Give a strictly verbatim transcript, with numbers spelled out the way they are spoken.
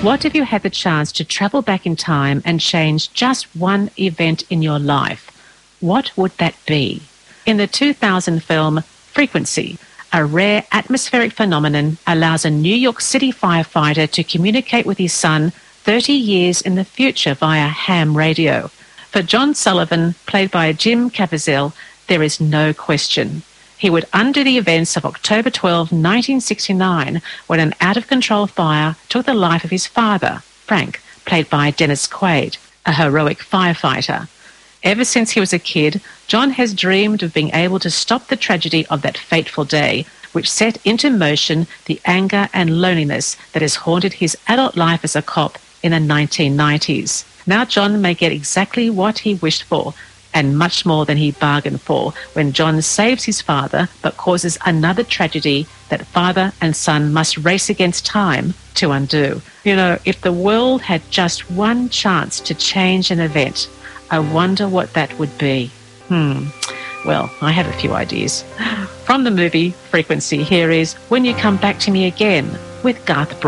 What if you had the chance to travel back in time and change just one event in your life? What would that be? In the two thousand film Frequency, a rare atmospheric phenomenon allows a New York City firefighter to communicate with his son thirty years in the future via ham radio. For John Sullivan, played by Jim Caviezel, there is no question. He would undo the events of October twelfth, nineteen sixty-nine, when an out-of-control fire took the life of his father, Frank, played by Dennis Quaid, a heroic firefighter. Ever since he was a kid, John has dreamed of being able to stop the tragedy of that fateful day, which set into motion the anger and loneliness that has haunted his adult life as a cop in the nineteen nineties. Now John may get exactly what he wished for, and much more than he bargained for, when John saves his father but causes another tragedy that father and son must race against time to undo. You know, if the world had just one chance to change an event, I wonder what that would be. Hmm. Well, I have a few ideas. From the movie Frequency, here is When You Come Back to Me Again with Garth Brooks.